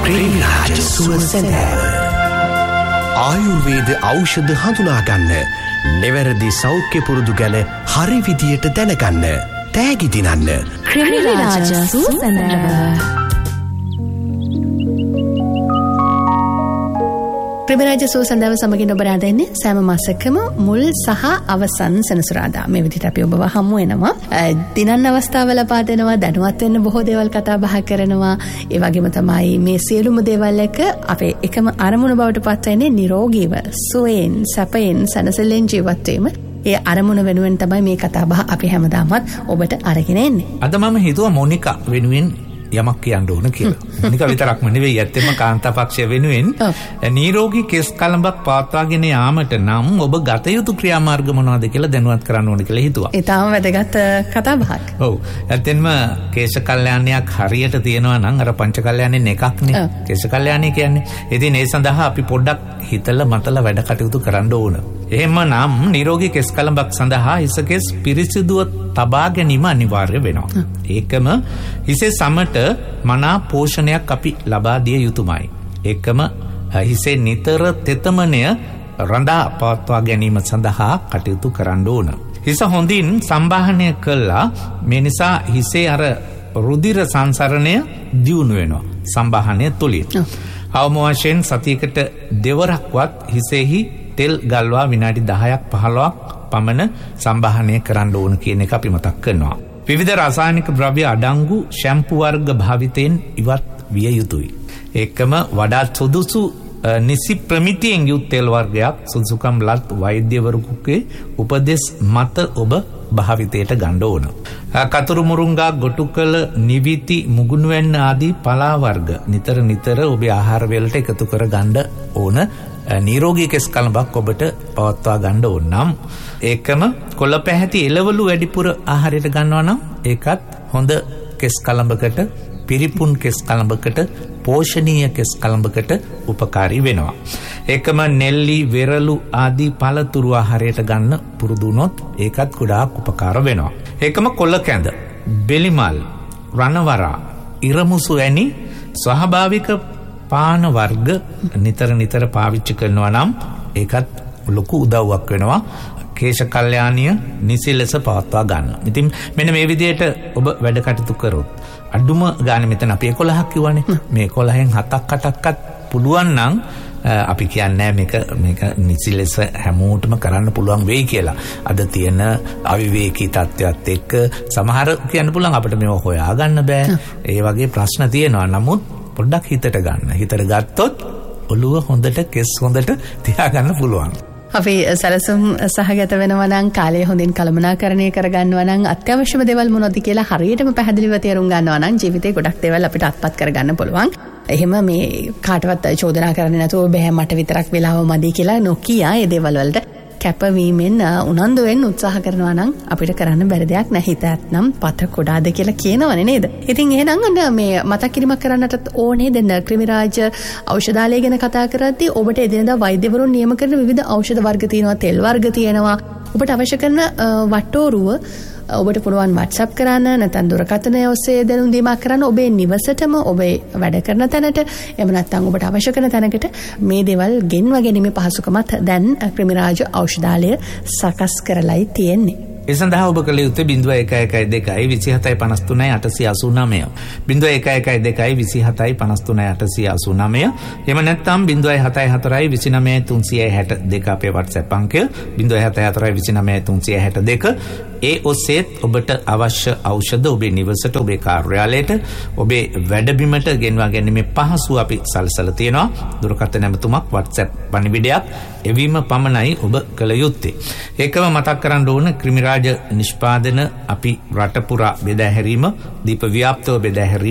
ක්‍රිමිරාජ සුවසැඳෑව. ආයුර්වේද ඖෂධ හඳුනාගන්න, නිවැරදි සෞඛ්‍ය පුරුදු ගැන හරි විදියට දැනගන්න, තෑගි දිනන්න. ක්‍රිමිරාජ සුවසැඳෑව. ක්‍රිමිරාජ සුවසැඳෑව සමගින් ඔබ රැඳෙන්නේ සෑම මාසකම මුල් සහ අවසන් සෙනසුරාදා. මේ විදිහට අපි ඔබව හමු වෙනවා. දිනන්න අවස්ථාව ලබා දෙනවා, දැනුවත් වෙන්න බොහෝ දේවල් කතා බහ කරනවා. ඒ වගේම තමයි මේ සියලුම දේවල් එක අපේ එකම අරමුණ බවට පත් වෙන්නේ නිරෝගීව, සුවයෙන්, සැපයෙන්, සැනසෙල්ලෙන් ජීවත් වීම. ඒ අරමුණ වෙනුවෙන් තමයි මේ කතා බහ අපි හැමදාමත් ඔබට අරගෙන එන්නේ. අද මම හිතුවා මොනිකා වෙනුවෙන් යමක් කියන්න ඕන කියලා. මොනිකා විතරක්ම නෙවෙයි, ඇත්තෙම කාන්තාපක්ෂය වෙනුවෙන් නිරෝගී කෙස් කලඹක් පවත්වාගෙන යාමට නම් ඔබ ගත යුතු ක්‍රියාමාර්ග මොනවද කියලා දැනුවත් කරන්න ඕන කියලා හිතුවා. ඒ තාම වැදගත් කතා බහක්. ඔව්. ඇත්තෙන්ම කේශ කල්යාණයක් හරියට තියෙනවා නම් අර පංච කල්යාණෙන් එකක්නේ කේශ කල්යාණය කියන්නේ. ඉතින් ඒ සඳහා අපි පොඩ්ඩක් හිතලා මතලා වැඩ කටයුතු කරන්න ඕන. එහෙමනම් නිරෝගී කෙස් කලඹක් සඳහා හිස කෙස් පිරිසිදුව තබා ගැනීම අනිවාර්ය වෙනවා. ඒකම හිසේ සමට මනා පෝෂණයක් අපි ලබා දිය යුතුමයි. ඒකම හිසේ නිතර තෙතමනය රඳා පවත්වා ගැනීම සඳහා කටයුතු කරන්න ඕන. හිස හොඳින් සම්බාහනය කළා. මේ නිසා හිසේ අර රුධිර සංසරණය දියුණු වෙනවා සම්බාහනය තුලින්. අවම වශයෙන් සතියකට දෙවරක්වත් හිසෙහි තෙල් ගල්වා විනාඩි 10ක් 15ක් පමණ සම්බාහනය කරන්න ඕන කියන එක අපි මතක් කරනවා. විවිධ රසායනික ද්‍රව්‍ය අඩංගු ෂැම්පු වර්ග භාවිතයෙන් ඉවත් විය යුතුයි. ඒකම වඩාත් සුදුසු නිසි ප්‍රමිතියෙන් යුත් තෙල් වර්ගයක් සුදුසුකම් ලත් වෛද්‍යවරයෙකුගේ උපදෙස් මත ඔබ භාවිතයට ගන්න ඕන. කතුරු මුරුංගා, ගොටුකල, නිවිති, මුගුණුවැන්න ආදී පලා වර්ග නිතර ඔබේ ආහාර වලට එකතු කර ගන්න ඕන. නිරෝගී කෙස් කලඹක් ඔබට පවත්වා ගන්න ඕන නම් ඒකම කොළ පැහැති එළවලු වැඩිපුර ආහාරයට ගන්නවා නම් ඒකත් හොඳ කෙස් කලඹකට, පිරිපුන් කෙස් කලඹකට, පෝෂණීය කෙස් කලඹකට උපකාරී වෙනවා. ඒකම නෙල්ලි, වෙරළු ආදී පළතුරු ආහාරයට ගන්න පුරුදු වුණොත් ඒකත් ගොඩාක් උපකාර වෙනවා. ඒකම කොළ කැඳ, බෙලිමල්, රණවරා, ඉරමුසු වැනි ස්වාභාවික පාන වර්ග නිතර පාවිච්චි කරනවා නම් ඒකත් ලොකු උදව්වක් වෙනවා කේශ කල්යාණිය නිසි ලෙස පවත්වා ගන්න. ඉතින් මෙන්න මේ විදිහට ඔබ වැඩ කටයුතු කරොත් අඩුම ගානේ මෙතන අපි 11ක් කිව්වනේ. මේ 11න් 7ක් 8ක්වත් පුළුවන් නම් අපි කියන්නේ මේක නිසි ලෙස හැමෝටම කරන්න පුළුවන් වෙයි කියලා. අද තියෙන අවිවේකී තත්ත්වයක් එක්ක සමහර කියන්න පුළුවන් අපිට මේව හොයාගන්න බෑ. ඒ වගේ ප්‍රශ්න තියෙනවා. නමුත් පොඩ්ඩක් හිතට ගන්න. හිතට ගත්තොත් ඔළුව හොඳට කෙස් හොඳට තියාගන්න පුළුවන්. අපි සැලසුම් සහගත වෙනවා නම්, කාලය හොඳින් කළමනාකරණය කරගන්නවා නම්, අත්‍යවශ්‍යම දේවල් මොනවද කියලා හරියටම පැහැදිලිව තේරුම් ගන්නවා නම් ජීවිතේ ගොඩක් දේවල් අපිට අත්පත් කරගන්න පුළුවන්. එහෙම මේ කාටවත් චෝදනා කරන්නේ නැතුව බෑ මට විතරක් වෙලාව මදි කියලා නොකිය ඒ දේවල් වලට කැපවීමෙන් උනන්දුවෙන් උත්සාහ කරනවා නම් අපිට කරන්න බැරි දෙයක් නැහැ. හිතත් නම් පත කොඩාද කියලා කියනවනේ නේද? ඉතින් එහෙනම් මේ මතක් කිරීමක් කරන්නටත් ඕනේ. දැන් ක්‍රිමිරාජ ඖෂධාලය ගැන කතා කරද්දී ඔබට එදිනදා වෛද්‍යවරුන් නියම කරන විවිධ ඖෂධ වර්ග තියෙනවා, තෙල් වර්ග තියෙනවා. ඔබට අවශ්‍ය කරන වට්ටෝරුව ඔබට පුළුවන් WhatsApp කරන්න, නැත්නම් දුරකථනය ඔස්සේ දැනුම් දීමක් කරන්න ඔබේ නිවසටම, ඔබේ වැඩ කරන තැනට, එහෙම නැත්නම් ඔබට අවශ්‍ය කරන තැනකට මේ දේවල් ගෙන්වා ගැනීමේ පහසුකමත් දැන් ක්‍රිමිරාජ ඖෂධාලය සකස් කරලායි තියෙන්නේ. ඒ සඳහා ඔබ කළ යුත්තේ 0112 2753 889 0112 2753 889. එහෙම නැත්නම් 074 29 362 අපේ WhatsApp අංකය 074 29 362. ඒ ඔස්සේත් ඔබට අවශ්‍ය ඖෂධ ඔබේ නිවසට, ඔබේ කාර්යාලයට, ඔබේ වැඩබිමට ගෙන්වා ගැනීමේ පහසුව අපි සලසලා තියෙනවා. දුරකථන නැමතුමක්, WhatsApp පණිවිඩයක් එවීම පමණයි ඔබ කළ යුත්තේ. ඒකම මතක් කරන්න ඕන ක්‍රිමිරාජ නිෂ්පාදන අපි රට පුරා බෙදා හැරීම, දීප ව්‍යාප්තව බෙදා හැරීම